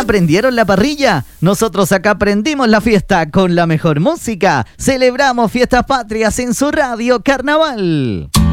prendieron la parrilla? Nosotros acá prendimos la fiesta con la mejor música. Celebramos fiestas patrias en su radio Carnaval.